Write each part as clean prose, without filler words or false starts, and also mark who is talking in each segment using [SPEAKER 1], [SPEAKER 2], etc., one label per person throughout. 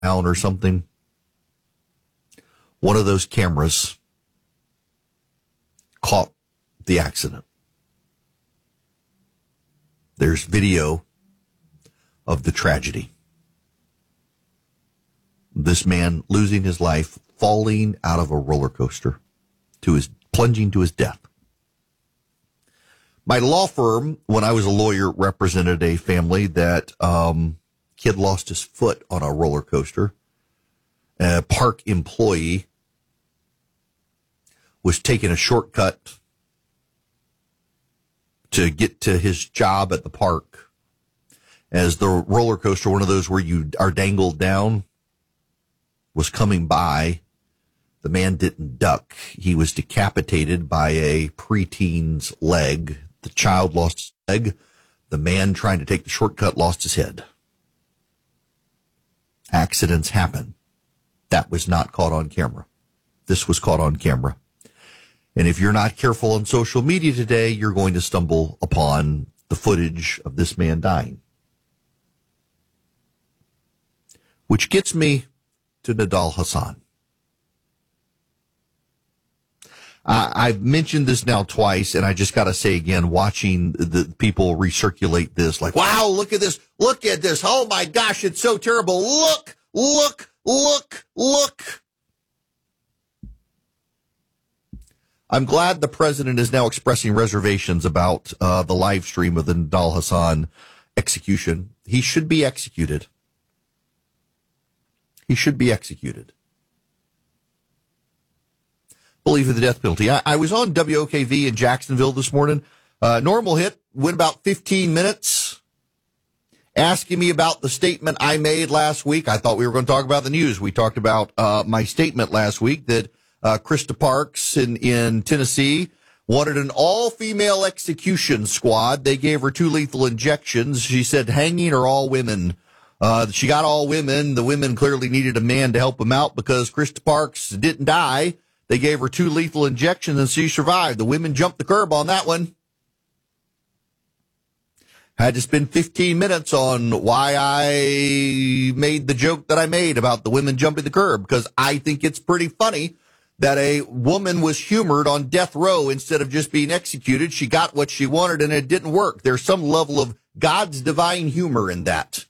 [SPEAKER 1] down or something. One of those cameras caught the accident. There's video of the tragedy. This man losing his life, falling out of a roller coaster, plunging to his death. My law firm, when I was a lawyer, represented a family that kid lost his foot on a roller coaster. A park employee was taking a shortcut to get to his job at the park. As the roller coaster, one of those where you are dangled down, was coming by, the man didn't duck. He was decapitated by a preteen's leg. The child lost his leg. The man trying to take the shortcut lost his head. Accidents happen. That was not caught on camera. This was caught on camera. And if you're not careful on social media today, you're going to stumble upon the footage of this man dying. Which gets me to Nidal Hasan. I've mentioned this now twice, and I just got to say again, watching the people recirculate this, like, wow, look at this. Look at this. Oh, my gosh, it's so terrible. Look, look, look, look. I'm glad the president is now expressing reservations about the live stream of the Nidal Hasan execution. He should be executed. He should be executed. Believe in the death penalty. I was on WOKV in Jacksonville this morning. Normal hit, went about 15 minutes, asking me about the statement I made last week. I thought we were going to talk about the news. We talked about my statement last week that Krista Parks in Tennessee wanted an all-female execution squad. They gave her 2 lethal injections. She said hanging or all women. She got all women. The women clearly needed a man to help them out because Krista Parks didn't die. They gave her 2 lethal injections and she survived. The women jumped the curb on that one. Had to spend 15 minutes on why I made the joke that I made about the women jumping the curb, because I think it's pretty funny that a woman was humored on death row instead of just being executed. She got what she wanted and it didn't work. There's some level of God's divine humor in that.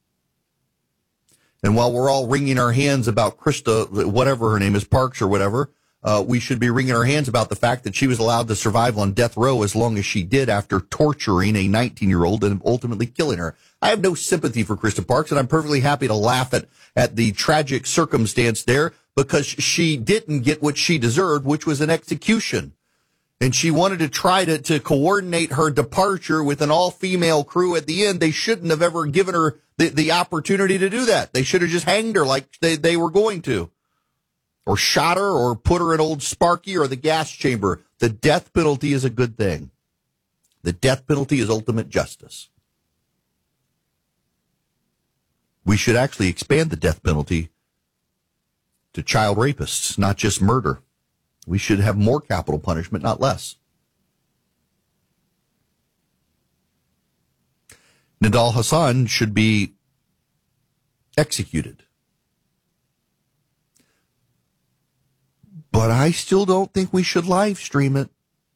[SPEAKER 1] And while we're all wringing our hands about Krista, whatever her name is, Parks or whatever, we should be wringing our hands about the fact that she was allowed to survive on death row as long as she did after torturing a 19-year-old and ultimately killing her. I have no sympathy for Krista Parks, and I'm perfectly happy to laugh at the tragic circumstance there, because she didn't get what she deserved, which was an execution. And she wanted to try to coordinate her departure with an all-female crew at the end. They shouldn't have ever given her the opportunity to do that. They should have just hanged her like they were going to. Or shot her, or put her in Old Sparky or the gas chamber. The death penalty is a good thing. The death penalty is ultimate justice. We should actually expand the death penalty to child rapists, not just murder. We should have more capital punishment, not less. Nidal Hasan should be executed. But I still don't think we should live stream it.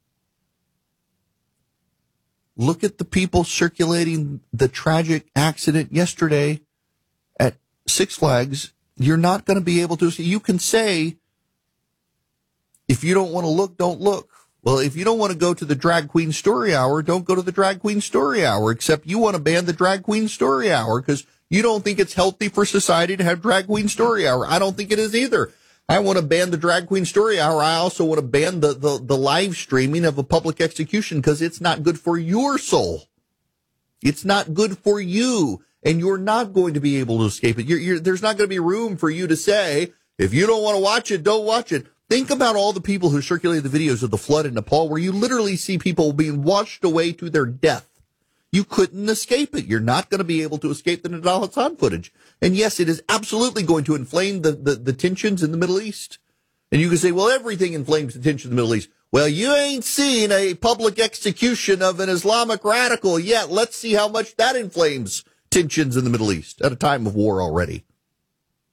[SPEAKER 1] Look at the people circulating the tragic accident yesterday at Six Flags. You're not going to be able to see. You can say, if you don't want to look, don't look. Well, if you don't want to go to the Drag Queen Story Hour, don't go to the Drag Queen Story Hour, except you want to ban the Drag Queen Story Hour because you don't think it's healthy for society to have Drag Queen Story Hour. I don't think it is either. I want to ban the Drag Queen Story Hour. I also want to ban the live streaming of a public execution because it's not good for your soul. It's not good for you, and you're not going to be able to escape it. There's not going to be room for you to say, if you don't want to watch it, don't watch it. Think about all the people who circulate the videos of the flood in Nepal where you literally see people being washed away to their death. You couldn't escape it. You're not going to be able to escape the Nidal Hasan footage. And yes, it is absolutely going to inflame the tensions in the Middle East. And you can say, well, everything inflames the tension in the Middle East. Well, you ain't seen a public execution of an Islamic radical yet. Let's see how much that inflames tensions in the Middle East at a time of war already.